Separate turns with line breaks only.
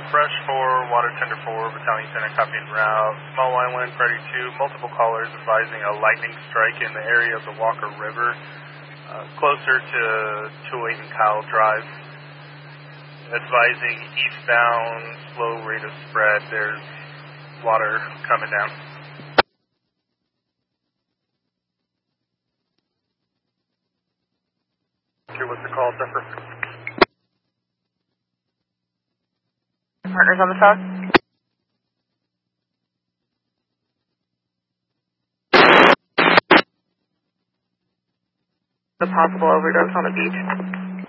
Brush 4, Water Tender 4, Battalion Center copy en route. Small Island, Priority 2, multiple callers advising a lightning strike in the area of the Walker River, closer to 208 and Kyle Drive. Advising eastbound, slow rate of spread. There's water coming down. Here, what's the call, Zephyr?
Partners on the phone. The possible overdose on the beach.